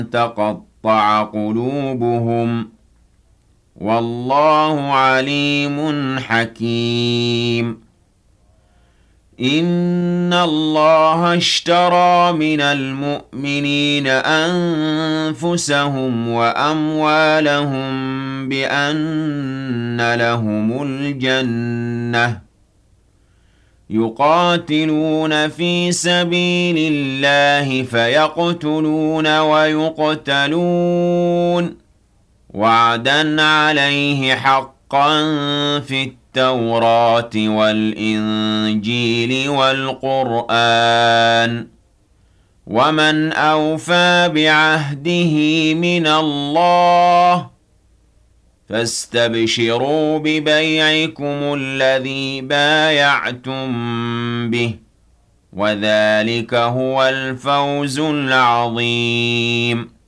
تقطع قلوبهم والله عليم حكيم إن الله اشترى من المؤمنين أنفسهم وأموالهم بأن لهم الجنة يقاتلون في سبيل الله فيقتلون ويقتلون وعدا عليه حقا في التوراة والإنجيل والقرآن ومن أوفى بعهده من الله فاستبشروا ببيعكم الذي بايعتم به وذلك هو الفوز العظيم